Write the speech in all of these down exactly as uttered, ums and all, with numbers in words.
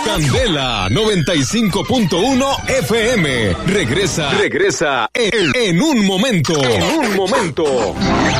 Candela noventa y cinco punto uno F M. Regresa, regresa en, en un momento. En un momento.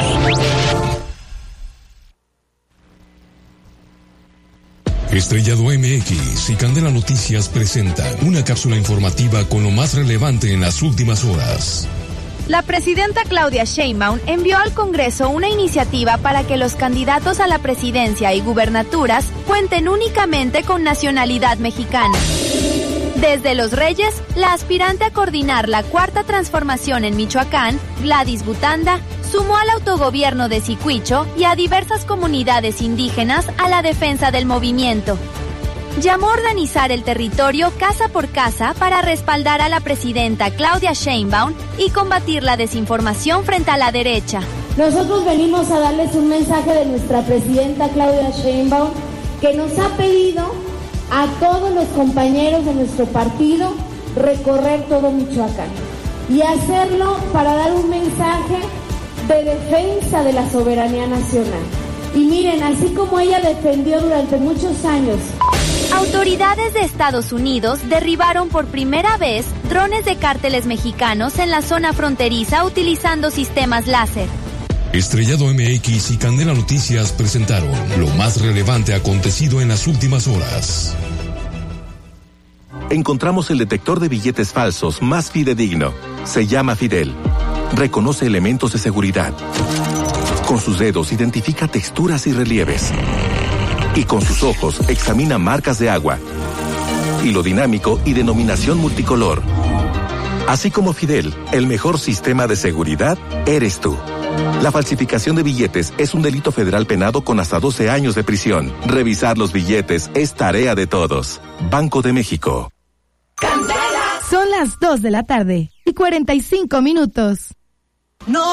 Estrellado M X y Candela Noticias presentan una cápsula informativa con lo más relevante en las últimas horas. La presidenta Claudia Sheinbaum envió al Congreso una iniciativa para que los candidatos a la presidencia y gubernaturas cuenten únicamente con nacionalidad mexicana. Desde Los Reyes, la aspirante a coordinar la cuarta transformación en Michoacán, Gladys Butanda, sumó al autogobierno de Zicuicho y a diversas comunidades indígenas a la defensa del movimiento. Llamó a organizar el territorio casa por casa para respaldar a la presidenta Claudia Sheinbaum y combatir la desinformación frente a la derecha. Nosotros venimos a darles un mensaje de nuestra presidenta Claudia Sheinbaum, que nos ha pedido a todos los compañeros de nuestro partido recorrer todo Michoacán y hacerlo para dar un mensaje de defensa de la soberanía nacional. Y miren, así como ella defendió durante muchos años. Autoridades de Estados Unidos derribaron por primera vez drones de cárteles mexicanos en la zona fronteriza utilizando sistemas láser. Estrellado M X y Candela Noticias presentaron lo más relevante acontecido en las últimas horas. Encontramos el detector de billetes falsos más fidedigno. Se llama Fidel. Reconoce elementos de seguridad. Con sus dedos identifica texturas y relieves. Y con sus ojos examina marcas de agua. Hilo dinámico y denominación multicolor. Así como Fidel, el mejor sistema de seguridad eres tú. La falsificación de billetes es un delito federal penado con hasta doce años de prisión. Revisar los billetes es tarea de todos. Banco de México. Son las dos de la tarde y cuarenta y cinco minutos. No.